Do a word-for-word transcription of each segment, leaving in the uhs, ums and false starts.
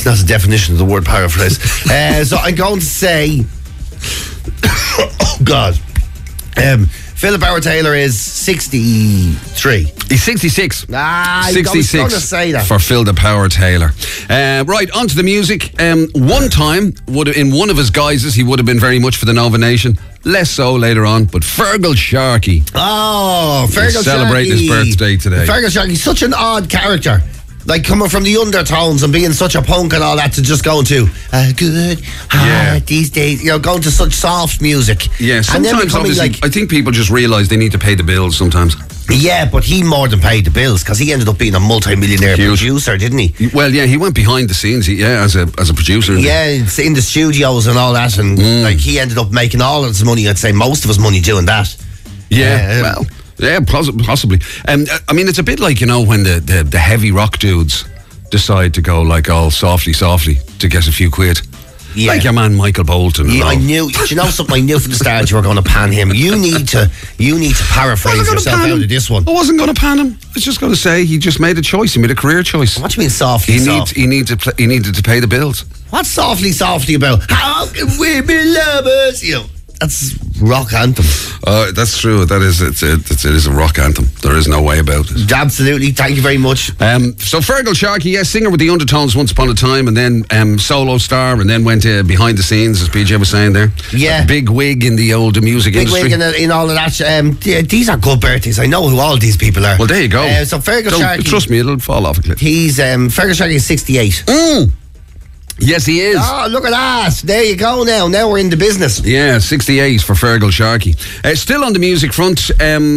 That's not the definition of the word paraphrase. uh, so I'm going to say, oh God, um, Philip Howard Taylor is sixty-three. He's sixty-six. Ah, sixty-six I was going to say that. for Philip Howard Taylor. Uh, right, on to the music. Um, one time, would in one of his guises, he would have been very much for the Nova Nation. Less so later on, but Fergal Sharkey. Oh, Fergal Sharkey. Celebrating his birthday today. Fergal Sharkey, such an odd character. Like coming from the undertones and being such a punk and all that to just going to a good heart Yeah. these days, you know, going to such soft music. Yeah, And then sometimes becoming obviously, like, I think people just realise they need to pay the bills sometimes. yeah, but he more than paid the bills because he ended up being a multi-millionaire Huge. producer, didn't he? Well, yeah, he went behind the scenes, he, yeah, as a as a producer. Yeah, it's in the studios and all that, and Mm. like he ended up making all of his money. I'd say most of his money doing that. Yeah, Yeah, well, yeah, possi- possibly. Um, I mean, it's a bit like, you know, when the, the, the heavy rock dudes decide to go like all softly, softly to get a few quid. Yeah. Like your man Michael Bolton. and Yeah, I all. knew. Do you know something? I knew from the start you were going to pan him. You need to. You need to paraphrase Wasn't gonna yourself pan out him. of this one. I wasn't going to pan him. I was just going to say he just made a choice. He made a career choice. What do you mean softly He soft? needs. He needed. To pl- he needed to pay the bills. What's softly softly about? How can we be lovers? You know, that's rock anthem. Uh, that's true. That is. It's, it's, it is a rock anthem. There is no way about it. Absolutely. Thank you very much. Um, so Fergal Sharkey, yes, singer with the Undertones once upon a time, and then um, solo star, and then went uh, behind the scenes, as P J was saying there. Yeah. A big wig in the old music Big industry. wig in, in all of that. Um, yeah, these are good birthdays. I know who all these people are. Well, there you go. Uh, so Fergal Don't- Sharkey. Trust me, it'll fall off a cliff. He's um, Fergal Sharkey is sixty-eight. Mm. Yes, he is. Oh, look at that. There you go now. Now we're in the business. Yeah, sixty-eight for Fergal Sharkey. Uh, still on the music front,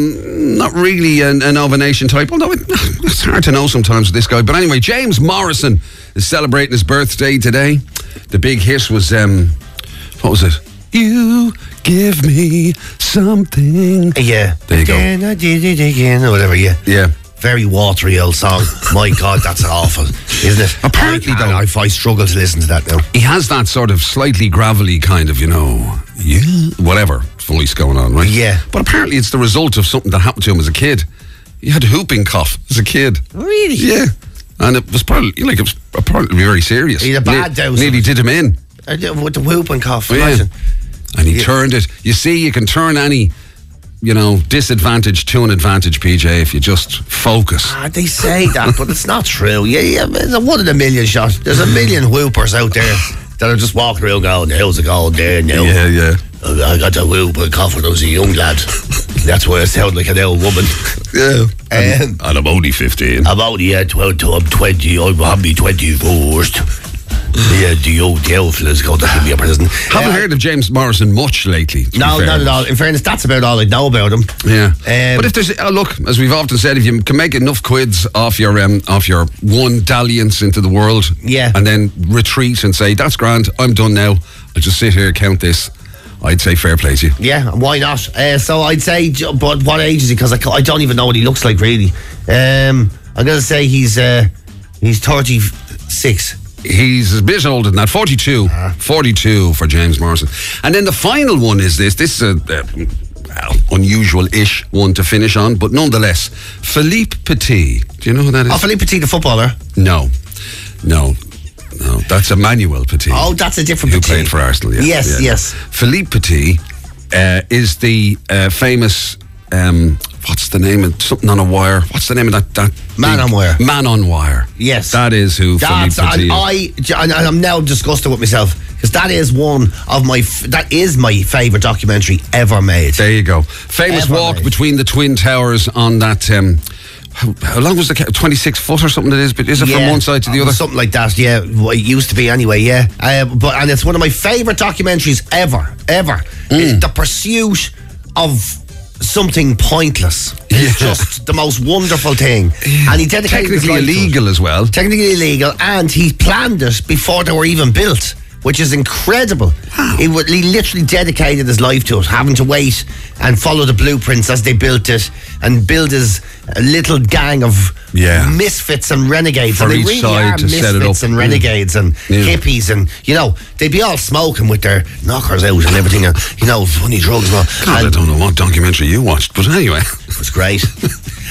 um, not really an, an Nova Nation type, although it, it's hard to know sometimes with this guy. But anyway, James Morrison is celebrating his birthday today. The big hit was, um, what was it? You give me something. Yeah. There you go. Again, I did it again, or whatever, yeah. Yeah. Very watery old song. My God, that's awful, isn't it? Apparently, I, though- I, I struggle to listen to that now. He has that sort of slightly gravelly kind of, you know, yeah, whatever voice going on, right? Yeah. But apparently it's the result of something that happened to him as a kid. He had a whooping cough as a kid. Really? Yeah. And it was probably, like, it was probably very serious. He had a bad Ne- dose. Nearly did him in. I did- With the whoop and cough, Oh, yeah. imagine. And he Yeah. turned it. You see, you can turn any, you know, disadvantage to an advantage, P J, if you just focus. Ah, they say that, but it's not true. Yeah, yeah, it's a one in a million shot. There's a million whoopers out there that are just walking around going, how's it going there now? Yeah, yeah. I I got a whoop and cough when I was a young lad. That's why I sound like an old woman. Yeah. Um, And I'm only fifteen. I'm only at twelve to I'm twenty. I'm on me twenty-first. Yeah, the old devil is going to give me a present. Haven't Uh, heard of James Morrison much lately. to be No, fair. not at all. In fairness, that's about all I know about him. Yeah, Um, but if there's uh, look, as we've often said, if you can make enough quids off your um, off your one dalliance into the world, Yeah. and then retreat and say that's grand, I'm done now. I'll just sit here, count this. I'd say fair play to you. Yeah, why not? Uh, so I'd say, j- but what age is he? Because I, ca- I don't even know what he looks like really. Um, I'm going to say he's uh, he's thirty-six. He's a bit older than that, forty-two. forty-two for James Morrison. And then the final one is this. This is a uh, well, unusual-ish one to finish on, but nonetheless, Philippe Petit. Do you know who that is? Oh, Philippe Petit, the footballer. No, no, no. That's Emmanuel Petit. Oh, that's a different who Petit. played for Arsenal. Yeah, Yes, yeah. yes. Philippe Petit uh, is the uh, famous. Um, what's the name of something on a wire? What's the name of that? that Man big- on Wire. Man on Wire. Yes. that is who That's, Philippe Petit and is. I, and I'm now disgusted with myself because that is one of my, f- that is my favourite documentary ever made. There you go. Famous Ever walk made. between the Twin Towers on that. Um, how, how long was the ca- twenty-six foot or something? It is, but is it from Yeah, one side to the uh, other? Something like that, yeah. Well, it used to be anyway, yeah. Uh, but and it's one of my favourite documentaries ever, ever. Mm. It's the pursuit of something pointless. It's Yeah. just the most wonderful thing. And he dedicated his Technically life to it. illegal as well. Technically illegal, and he planned it before they were even built, which is incredible. He, would, he literally dedicated his life to it, having to wait and follow the blueprints as they built it and build his uh, little gang of Yeah. misfits and renegades. For and they each really side are to set it misfits up. and Yeah. renegades and Yeah. hippies, and you know they'd be all smoking with their knockers out and everything, and you know funny drugs and all. God, I And don't know what documentary you watched, but anyway. it was great.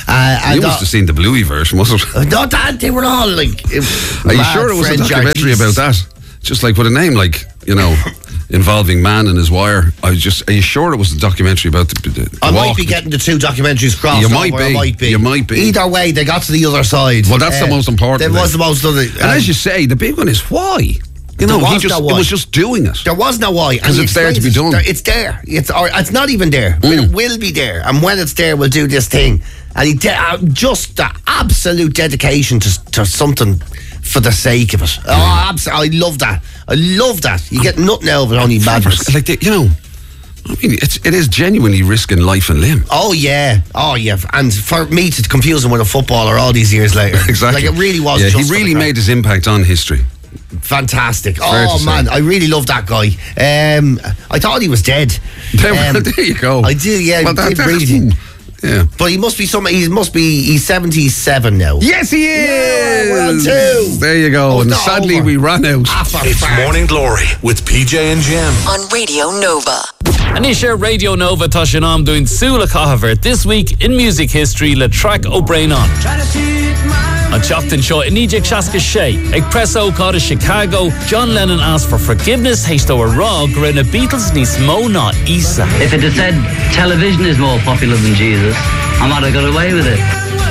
Uh, and you must have seen the Bluey version, wasn't it? No, that they were all like. Are you sure it was a documentary about that? Just like with a name like, you know, involving man and his wire. I was just. Are you sure it was a documentary about the? the, the I walk? might be getting the two documentaries crossed. You might over, be. I might be. You might be. Either way, they got to the other side. Well, that's uh, the most important. That was the most. Other, and um, as you say, the big one is why. You know, he just, no it was just doing it. There was no why. Because it's there to be done. It's there. It's or it's not even there. But Mm. it will be there. And when it's there, we'll do this thing. And he de- uh, just the absolute dedication to, to something for the sake of it. Oh, absolutely. I love that. I love that. You get nothing out of it, only madness. Like, the, you know, I mean, it's, it is genuinely risking life and limb. Oh, yeah. Oh, yeah. And for me to confuse him with a footballer all these years later. Exactly. Like, it really was yeah, just he really made his impact on history. Fantastic. Fair oh, man. I really love that guy. Um, I thought he was dead. Um, there you go. I do, yeah. Well, that, did that, really. Yeah. But he must be some. He must be. He's seventy-seven now. Yes, he is. Yeah, we're on two. There you go. Oh, and no, sadly, over. we ran out. It's Morning Glory with P J and Jim on Radio Nova. Anisha Radio Nova Tashanam doing Sula Cahaver this week in music history. Le track O'Brien on. On Chochtan Show, Inijik Shaska Shay, Expresso Caught Chicago, John Lennon asked for forgiveness, Hashto a Raw, Grena Beatles Nis Mona Isa. If it had said television is more popular than Jesus, I might have got away with it.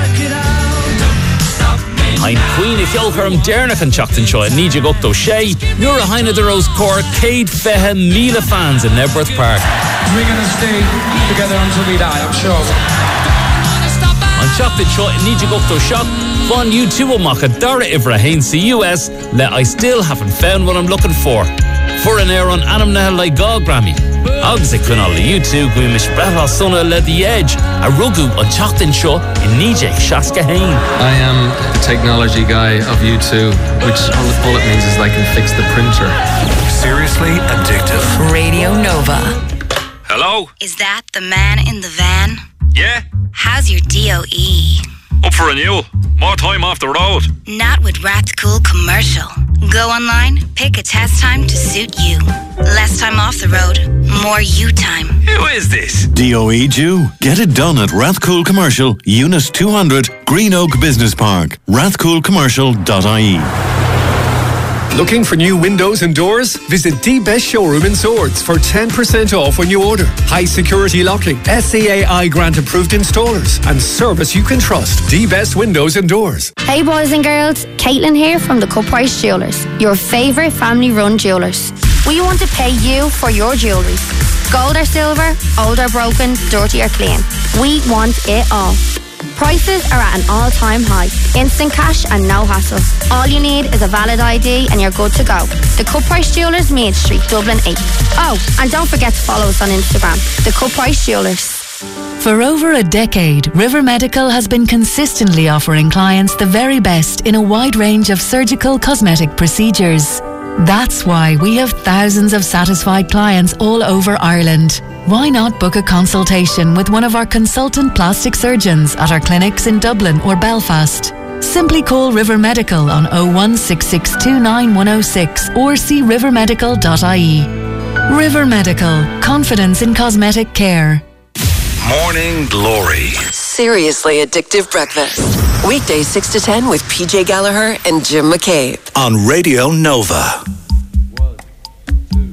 Hein Queen if you'll herm Dernak on Chochtan Show, Inijik Upto Shay, Nura Heine the Rose Core, Cade Fehe Mila fans in Nebworth Park. We're going to stay together until we die, I'm sure. On Chochtan Show, Inijik Upto Shop, Von U two Omaka Dara Ibrahim C U S, Le I still haven't found what I'm looking for. For an air on Anam Nahal Lai Gog Grammy. Ogzik Kunal U two, Guimish Brahla Sona Le The Edge, a Rugu on Chochtan Show, Inijik Shaska Hain. I am the technology guy of U two, which all, all it means is I can fix the printer. Seriously addictive. Radio Nova. Hello? Is that the man in the van? Yeah? How's your D O E? Up for renewal. More time off the road. Not with Rathcool Commercial. Go online, pick a test time to suit you. Less time off the road, more you time. Who is this? D O E Jew. Get it done at Rathcool Commercial, Unit two hundred, Green Oak Business Park. rathcool commercial dot I E. Looking for new windows and doors? Visit The Best Showroom in Swords for ten percent off when you order. High security locking, S C A I grant approved installers, and service you can trust. The Best Windows and Doors. Hey boys and girls, Caitlin here from the Cut Price Jewellers, your favourite family run jewellers. We want to pay you for your jewellery. Gold or silver, old or broken, dirty or clean. We want it all. Prices are at an all-time high. Instant cash and no hassle. All you need is a valid I D and you're good to go. The Cut Price Jewellers, Main Street, Dublin eight. Oh, and don't forget to follow us on Instagram. The Cut Price Jewellers. For over a decade, River Medical has been consistently offering clients the very best in a wide range of surgical cosmetic procedures. That's why we have thousands of satisfied clients all over Ireland. Why not book a consultation with one of our consultant plastic surgeons at our clinics in Dublin or Belfast? Simply call River Medical on oh one six six two nine one oh six or see river medical dot I E. River Medical, confidence in cosmetic care. Morning Glory. Seriously addictive breakfast. Weekdays six to ten with P J Gallagher and Jim McCabe. On Radio Nova.